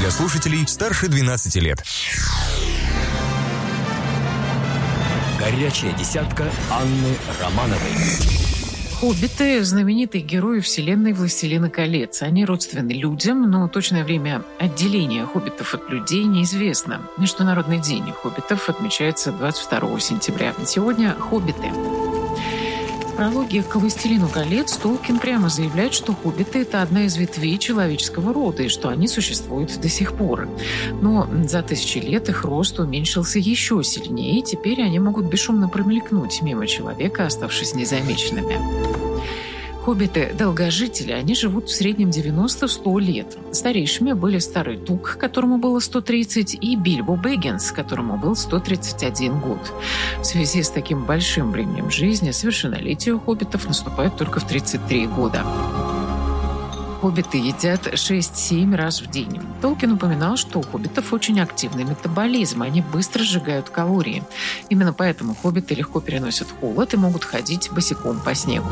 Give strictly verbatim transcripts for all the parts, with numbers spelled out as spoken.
для слушателей старше двенадцати лет. Горячая десятка Анны Романовой. Хоббиты – знаменитые герои вселенной «Властелина колец». Они родственны людям, но точное время отделения хоббитов от людей неизвестно. Международный день хоббитов отмечается двадцать второго сентября. Сегодня хоббиты. В прологе к «Властелину колец» Толкин прямо заявляет, что хоббиты – это одна из ветвей человеческого рода, и что они существуют до сих пор. Но за тысячи лет их рост уменьшился еще сильнее, и теперь они могут бесшумно промелькнуть мимо человека, оставшись незамеченными. Хоббиты – долгожители, они живут в среднем девяносто-сто лет. Старейшими были Старый Тук, которому было сто тридцать, и Бильбо Бэггинс, которому был сто тридцать один год. В связи с таким большим временем жизни совершеннолетие у хоббитов наступает только в тридцать три года. Хоббиты едят шесть-семь раз в день. Толкин упоминал, что у хоббитов очень активный метаболизм, они быстро сжигают калории. Именно поэтому хоббиты легко переносят холод и могут ходить босиком по снегу.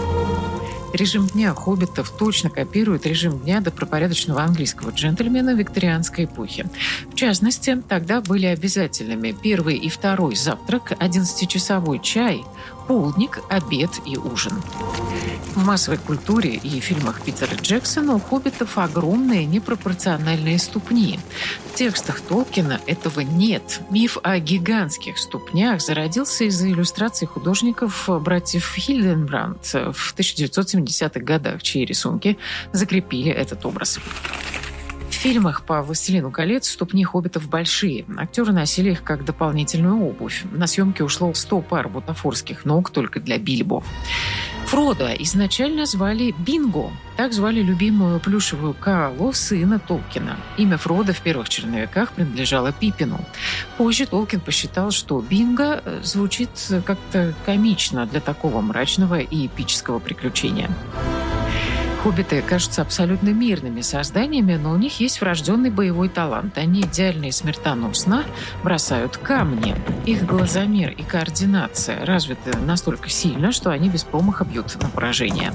Режим дня хоббитов точно копирует режим дня добропорядочного английского джентльмена викторианской эпохи. В частности, тогда были обязательными первый и второй завтрак, одиннадцатичасовой чай, полдник, обед и ужин. В массовой культуре и фильмах Питера Джексона у хоббитов огромные непропорциональные ступни. В текстах Толкина этого нет. Миф о гигантских ступнях зародился из-за иллюстраций художников братьев Хильденбранд в тысяча девятьсот семидесятых годах, чьи рисунки закрепили этот образ. В фильмах по «Властелину колец» ступни хоббитов большие. Актеры носили их как дополнительную обувь. На съемки ушло сто пар бутафорских ног только для Бильбо. Фродо изначально звали Бинго. Так звали любимую плюшевую коалу сына Толкина. Имя Фродо в первых черновиках принадлежало Пиппину. Позже Толкин посчитал, что Бинго звучит как-то комично для такого мрачного и эпического приключения. Хоббиты кажутся абсолютно мирными созданиями, но у них есть врожденный боевой талант. Они идеально и смертоносно бросают камни. Их глазомер и координация развиты настолько сильно, что они без промаха бьют на поражение.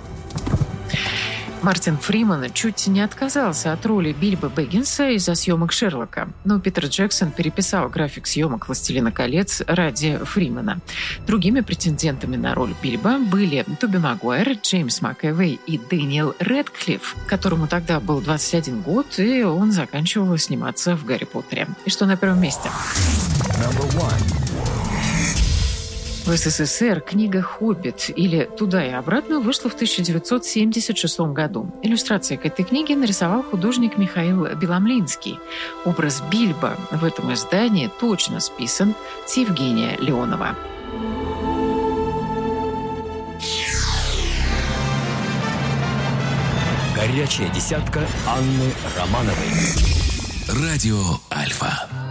Мартин Фриман чуть не отказался от роли Бильбо Бэггинса из-за съемок «Шерлока». Но Питер Джексон переписал график съемок «Властелина колец» ради Фримана. Другими претендентами на роль Бильбо были Тоби Магуайр, Джеймс МакЭвой и Дэниел Рэдклифф, которому тогда был двадцать один год, и он заканчивал сниматься в «Гарри Поттере». И что на первом месте? В СССР книга «Хоббит» или «Туда и обратно» вышла в тысяча девятьсот семьдесят шестом году. Иллюстрации к этой книге нарисовал художник Михаил Беломлинский. Образ Бильбо в этом издании точно списан с Евгения Леонова. Горячая десятка Анны Романовой. Радио Альфа.